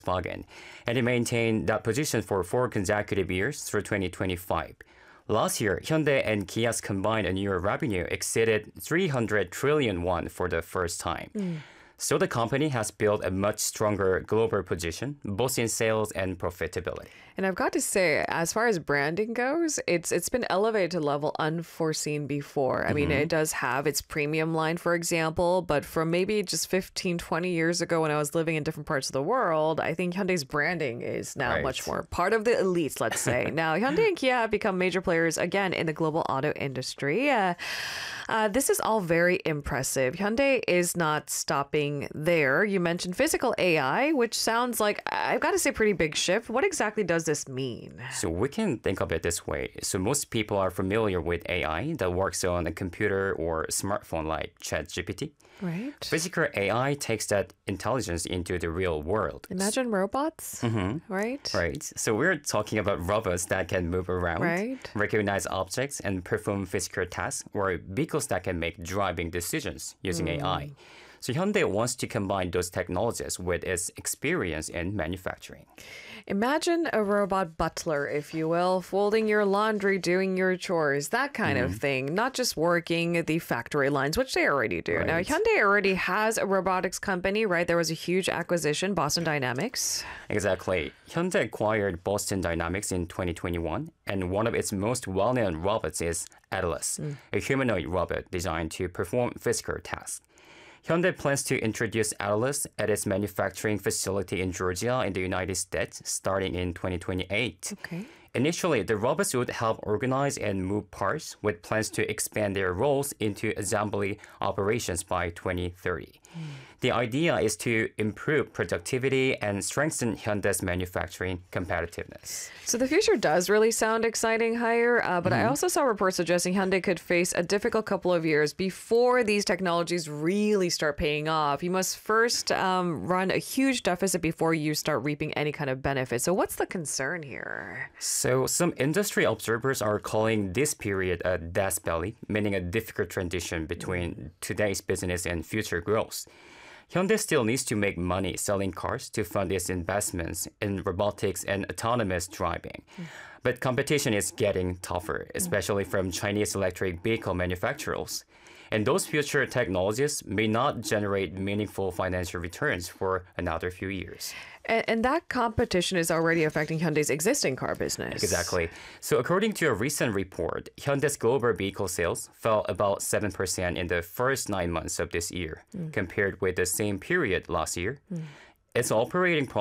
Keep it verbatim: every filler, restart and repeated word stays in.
Volkswagen, and it maintained that position for four consecutive years through twenty twenty-five. Last year, Hyundai and Kia's combined annual revenue exceeded three hundred trillion won for the first time. Mm. So the company has built a much stronger global position, both in sales and profitability. And I've got to say, as far as branding goes, it's it's been elevated to a level unforeseen before. I mm-hmm. mean, it does have its premium line, for example, but from maybe just fifteen, twenty years ago when I was living in different parts of the world, I think Hyundai's branding is now right. much more part of the elites, let's say. Now, Hyundai and Kia have become major players, again, in the global auto industry. Uh, uh, this is all very impressive. Hyundai is not stopping there. You mentioned physical A I, which sounds like, I've got to say, pretty big shift. What exactly does this mean? So we can think of it this way. So most people are familiar with A I that works on a computer or smartphone like ChatGPT. Right. Physical A I takes that intelligence into the real world. Imagine robots, mm-hmm. right? Right. So we're talking about robots that can move around, right. recognize objects, and perform physical tasks, or vehicles that can make driving decisions using mm. A I. So Hyundai wants to combine those technologies with its experience in manufacturing. Imagine a robot butler, if you will, folding your laundry, doing your chores, that kind mm-hmm. of thing. Not just working the factory lines, which they already do. Right. Now, Hyundai already has a robotics company, right? There was a huge acquisition, Boston Dynamics. Exactly. Hyundai acquired Boston Dynamics in twenty twenty-one, and one of its most well-known robots is Atlas, mm. a humanoid robot designed to perform physical tasks. Hyundai plans to introduce Atlas at its manufacturing facility in Georgia in the United States starting in twenty twenty-eight. Okay. Initially, the robots would help organize and move parts with plans to expand their roles into assembly operations by twenty thirty. Mm. The idea is to improve productivity and strengthen Hyundai's manufacturing competitiveness. So the future does really sound exciting, Hire, uh, but mm-hmm. I also saw reports suggesting Hyundai could face a difficult couple of years before these technologies really start paying off. You must first um, run a huge deficit before you start reaping any kind of benefit. So what's the concern here? So some industry observers are calling this period a death belly, meaning a difficult transition between today's business and future growth. Hyundai still needs to make money selling cars to fund its investments in robotics and autonomous driving. Mm. But competition is getting tougher, especially mm. from Chinese electric vehicle manufacturers. And those future technologies may not generate meaningful financial returns for another few years. And, and that competition is already affecting Hyundai's existing car business. Exactly. So according to a recent report, Hyundai's global vehicle sales fell about seven percent in the first nine months of this year, mm. compared with the same period last year. Mm. Its operating